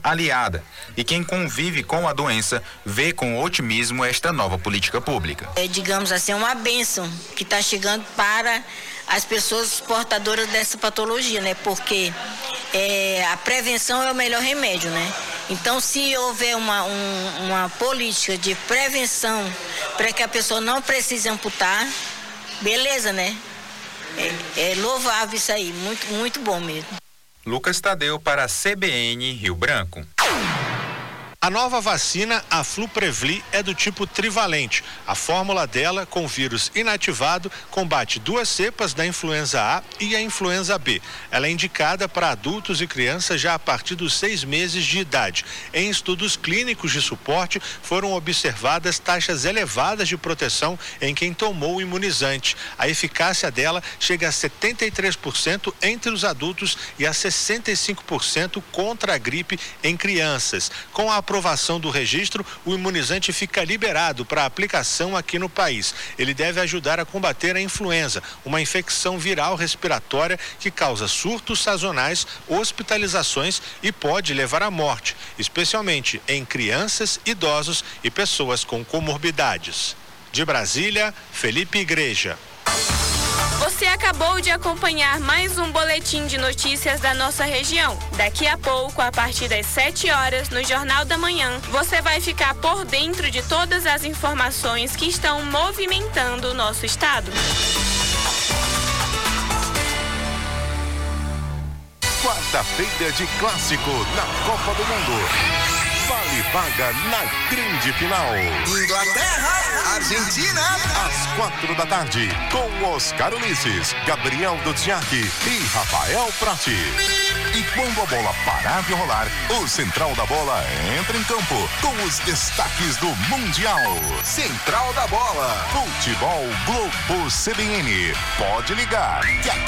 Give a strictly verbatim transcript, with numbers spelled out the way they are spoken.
aliada. E quem convive com a doença vê com otimismo esta nova política pública. É, digamos assim, uma bênção que está chegando para as pessoas portadoras dessa patologia, né? Porque é, a prevenção é o melhor remédio, né? Então, se houver uma, um, uma política de prevenção para que a pessoa não precise amputar, beleza, né? É, é louvável isso aí, muito, muito bom mesmo. Lucas Tadeu para a C B N Rio Branco. A nova vacina, a Fluprevli, é do tipo trivalente. A fórmula dela, com vírus inativado, combate duas cepas da influenza A e a influenza B. Ela é indicada para adultos e crianças já a partir dos seis meses de idade. Em estudos clínicos de suporte, foram observadas taxas elevadas de proteção em quem tomou o imunizante. A eficácia dela chega a setenta e três por cento entre os adultos e a sessenta e cinco por cento contra a gripe em crianças. Com a aprovação do registro, o imunizante fica liberado para aplicação aqui no país. Ele deve ajudar a combater a influenza, uma infecção viral respiratória que causa surtos sazonais, hospitalizações e pode levar à morte, especialmente em crianças, idosos e pessoas com comorbidades. De Brasília, Felipe Igreja. Você acabou de acompanhar mais um boletim de notícias da nossa região. Daqui a pouco, a partir das sete horas, no Jornal da Manhã, você vai ficar por dentro de todas as informações que estão movimentando o nosso estado. Quarta-feira de clássico na Copa do Mundo. Vale vaga na grande final. Inglaterra, Argentina. Às quatro da tarde, com Oscar Ulisses, Gabriel Duziak e Rafael Prati. E quando a bola parar de rolar, o Central da Bola entra em campo com os destaques do Mundial. Central da Bola. Futebol Globo C B N. Pode ligar.